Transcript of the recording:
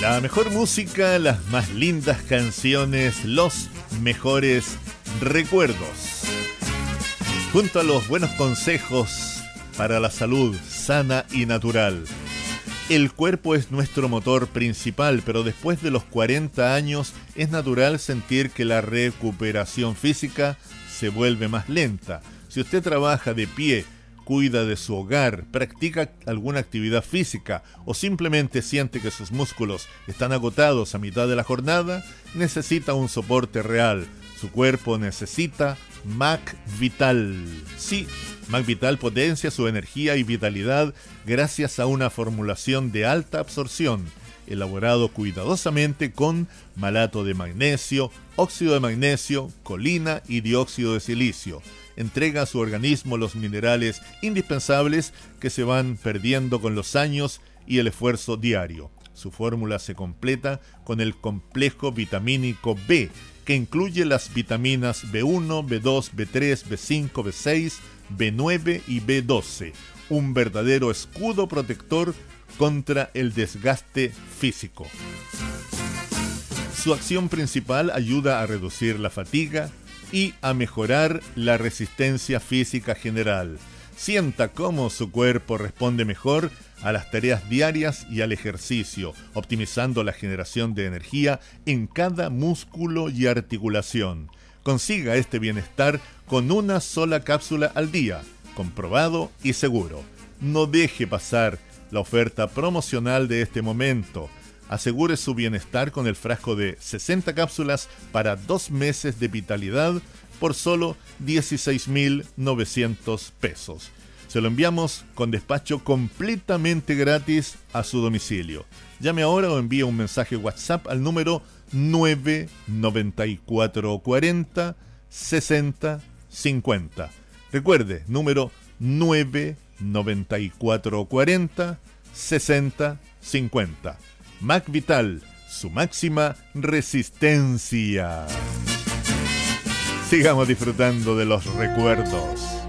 La mejor música, las más lindas canciones, los mejores recuerdos. Junto a los buenos consejos para la salud sana y natural. El cuerpo es nuestro motor principal, pero después de los 40 años es natural sentir que la recuperación física se vuelve más lenta. Si usted trabaja de pie, cuida de su hogar, practica alguna actividad física o simplemente siente que sus músculos están agotados a mitad de la jornada, necesita un soporte real. Su cuerpo necesita McVital. Sí, McVital potencia su energía y vitalidad gracias a una formulación de alta absorción, elaborado cuidadosamente con malato de magnesio, óxido de magnesio, colina y dióxido de silicio. Entrega a su organismo los minerales indispensables que se van perdiendo con los años y el esfuerzo diario. Su fórmula se completa con el complejo vitamínico B, que incluye las vitaminas B1, B2, B3, B5, B6, B9 y B12, un verdadero escudo protector contra el desgaste físico. Su acción principal ayuda a reducir la fatiga y a mejorar la resistencia física general. Sienta cómo su cuerpo responde mejor a las tareas diarias y al ejercicio, optimizando la generación de energía en cada músculo y articulación. Consiga este bienestar con una sola cápsula al día, comprobado y seguro. No deje pasar la oferta promocional de este momento. Asegure su bienestar con el frasco de 60 cápsulas para 2 meses de vitalidad por solo 16.900 pesos. Se lo enviamos con despacho completamente gratis a su domicilio. Llame ahora o envíe un mensaje WhatsApp al número 99440 6050. Recuerde, número 99440 6050. McVital, su máxima resistencia. Sigamos disfrutando de los recuerdos.